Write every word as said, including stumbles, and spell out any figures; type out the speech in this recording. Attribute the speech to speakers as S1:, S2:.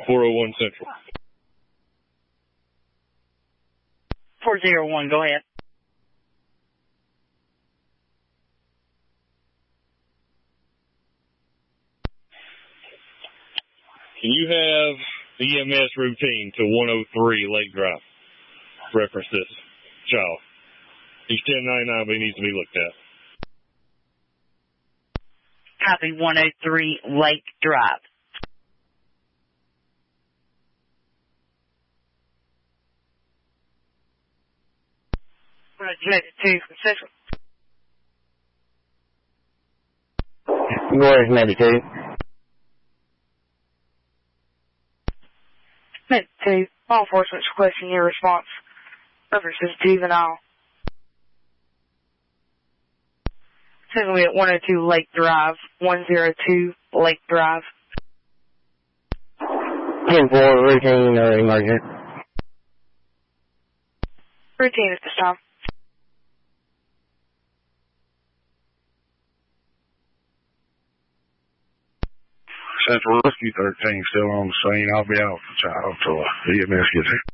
S1: four oh one Central.
S2: four oh one, go ahead.
S1: Can you have E M S routine to one oh three Lake Drive? Reference this child. He's ten ninety-nine, but he needs to be looked at.
S2: Copy, one oh three Lake Drive. Connected to Central.
S3: Where's ninety-two?
S2: Connected to law enforcement's requesting your response. References juvenile. It's going to be at one oh two Lake Drive, one oh two Lake Drive.
S3: ten four, routine or emergent?
S2: Routine at this time.
S4: Central Rescue thirteen still on the scene. I'll be out with the child till E M S gets here.